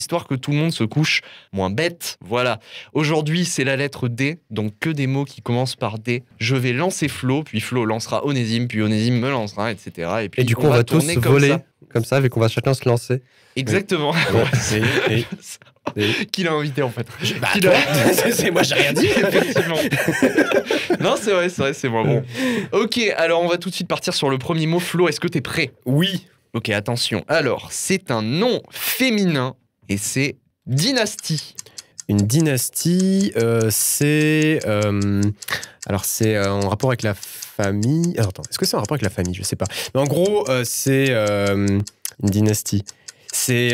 histoire que tout le monde se couche moins bête. Voilà. Aujourd'hui, c'est la lettre D, donc que des mots qui commencent par D. Je vais lancer Flo, puis Flo lancera Onésime, puis Onésime me lancera, etc. Et puis Et du coup, on va tous tourner voler comme ça, vu qu'on va chacun se lancer. Exactement. Oui. Qui l'a invité en fait? C'est moi, j'ai rien dit. Effectivement. Non, c'est vrai, c'est moi. Bon. Ok, alors on va tout de suite partir sur le premier mot. Flo, est-ce que t'es prêt? Oui. Ok, attention. Alors, c'est un nom féminin et c'est dynastie. Une dynastie, c'est... alors, c'est en rapport avec la famille... Alors, attends, est-ce que c'est en rapport avec la famille? Je sais pas. Mais en gros, c'est une dynastie. C'est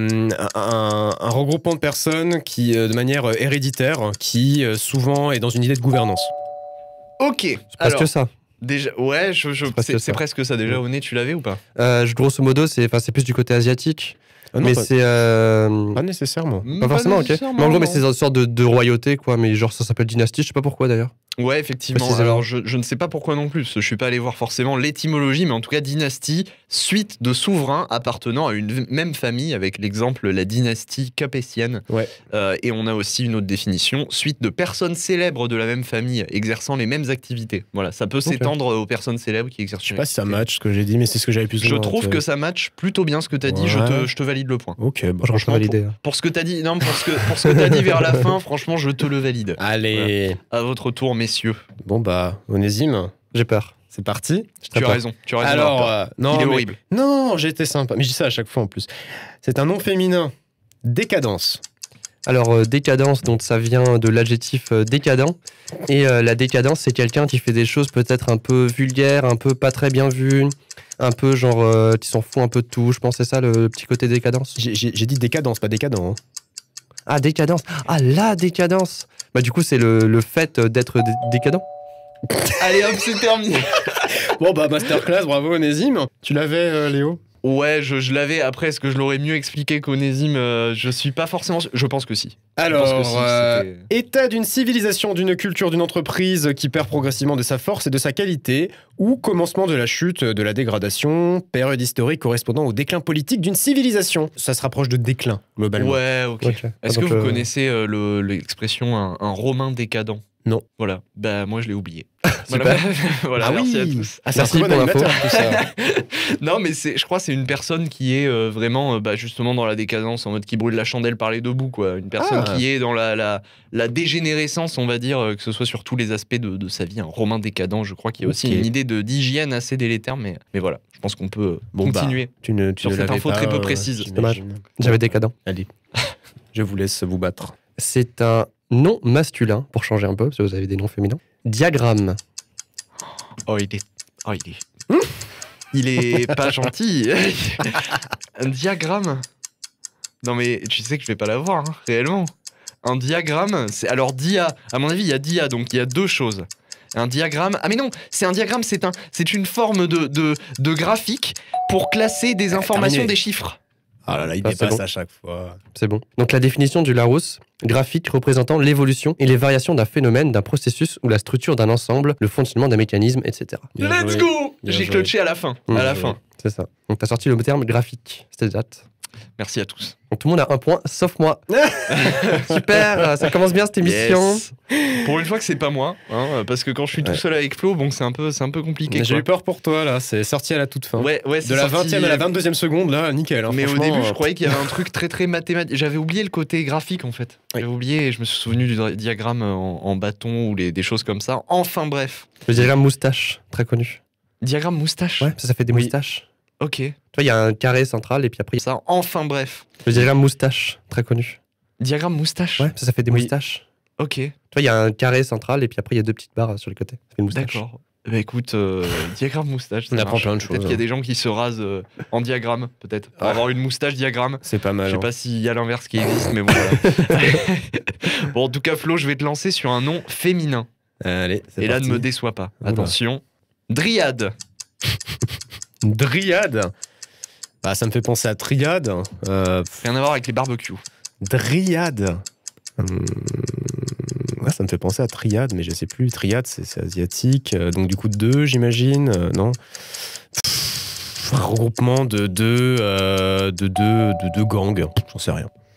un regroupement de personnes qui, de manière héréditaire, qui souvent est dans une idée de gouvernance. Ok. C'est presque alors, ça. déjà, ouais, c'est presque ça. Déjà, Ouais. au nez, tu l'avais ou pas? Grosso modo, c'est plus du côté asiatique. Ah non, mais pas... c'est... Pas nécessairement. Pas forcément, ok. Mais en gros, mais c'est une sorte de royauté, quoi. Mais genre, ça s'appelle dynastie, je sais pas pourquoi d'ailleurs. Ouais, effectivement. Alors, je ne sais pas pourquoi non plus. Je suis pas allé voir forcément l'étymologie, mais en tout cas, dynastie, suite de souverains appartenant à une même famille, avec l'exemple la dynastie capétienne. Ouais. Et on a aussi une autre définition, suite de personnes célèbres de la même famille exerçant les mêmes activités. Voilà, ça peut s'étendre aux personnes célèbres qui exercent. Je sais pas si ça match ce que j'ai dit, mais c'est ce que j'avais plus. Je trouve que ça match plutôt bien ce que t'as dit. Je te valide le point. Ok, bon, je peux valider. Pour ce que t'as dit, non, pour ce que t'as dit vers la fin, franchement, je te le valide. Allez. Voilà. À votre tour, messieurs. Bon bah, Onésime, j'ai peur. C'est parti. Tu as raison. Alors, non, il est horrible. Non, j'ai été sympa. Mais je dis ça à chaque fois en plus. C'est un nom féminin. Décadence. Alors, décadence, donc ça vient de l'adjectif décadent. Et la décadence, c'est quelqu'un qui fait des choses peut-être un peu vulgaires, un peu pas très bien vues, un peu genre qui s'en fout un peu de tout. Je pense que c'est ça le petit côté décadence. J'ai dit décadence, pas décadent. Hein. Ah, décadence. Ah, la décadence. Bah, du coup, c'est le fait d'être décadent. Allez hop, c'est terminé. Bon, bah, masterclass, bravo Onésime. Tu l'avais, Léo? Ouais, je l'avais. Après, est-ce que je l'aurais mieux expliqué qu'Onésime? Je suis pas forcément... Je pense que si. Alors, état d'une civilisation, d'une culture, d'une entreprise qui perd progressivement de sa force et de sa qualité, ou commencement de la chute, de la dégradation, période historique correspondant au déclin politique d'une civilisation. Ça se rapproche de déclin, globalement. Ouais, ok. Est-ce que vous connaissez l'expression un Romain décadent? Non. Voilà. Bah, moi, je l'ai oublié. Voilà, voilà, ah merci oui. à tous. Ah, merci pour l'info. Non, mais je crois que c'est une personne qui est vraiment justement dans la décadence, en mode qui brûle la chandelle par les deux bouts, quoi. Une personne qui est dans la dégénérescence, on va dire, que ce soit sur tous les aspects de sa vie. Un Romain décadent, je crois qu'il y a aussi une idée d'hygiène assez délétère, mais voilà, je pense qu'on peut continuer sur cette info très peu précise. C'est dommage. J'avais décadent. Allez, je vous laisse vous battre. C'est un nom masculin, pour changer un peu, parce que vous avez des noms féminins. Diagramme. Il est pas gentil. Un diagramme. Non mais tu sais que je vais pas l'avoir, hein, réellement. Un diagramme, c'est alors dia. À mon avis, il y a dia, donc il y a deux choses. Un diagramme. Ah mais non, c'est un diagramme, c'est une forme de graphique pour classer des informations, des chiffres. Ah là là, il dépasse à chaque fois. C'est bon. Donc la définition du Larousse, graphique représentant l'évolution et les variations d'un phénomène, d'un processus ou la structure d'un ensemble, le fonctionnement d'un mécanisme, etc. Let's go. J'ai clutché à la fin. À la fin. C'est ça. Donc t'as sorti le terme graphique. C'était date. Merci à tous. Donc tout le monde a un point, sauf moi. Super, ça commence bien cette émission. Yes. Pour une fois que c'est pas moi, hein, parce que quand je suis tout seul avec Flo, bon, c'est un peu compliqué. J'ai eu peur pour toi là, c'est sorti à la toute fin. Ouais, de la 20e à la 22e seconde là, nickel. Hein, mais au début, je croyais qu'il y avait un truc très mathématique. J'avais oublié le côté graphique en fait. J'avais oublié et je me suis souvenu du diagramme en bâton ou des choses comme ça. Enfin bref. Le diagramme moustache, très connu. Diagramme moustache. Ouais, ça fait des moustaches. Ok. Tu vois, il y a un carré central et puis après... Ça, enfin bref. Le diagramme moustache, très connu. Diagramme moustache. Ouais, ça fait des moustaches. Ok. Tu vois, il y a un carré central et puis après il y a deux petites barres sur les côtés. Ça fait une moustache. D'accord. Bah écoute, diagramme moustache. On apprend plein de choses. Peut-être qu'il y a des gens qui se rasent en diagramme, peut-être. Pour avoir une moustache diagramme. C'est pas mal. Je sais pas s'il y a l'inverse qui existe, mais bon, voilà. Bon, en tout cas, Flo, je vais te lancer sur un nom féminin. Allez, c'est parti. Et là, ne me déçois pas. Oula. Attention. Dryade. Dryade. Bah, ça me fait penser à triade. Rien à voir avec les barbecues. Dryade. Ouais, ça me fait penser à triade, mais je sais plus. Triade, c'est asiatique. Donc, du coup, deux, j'imagine. Non. Un regroupement de deux gangs. J'en sais rien.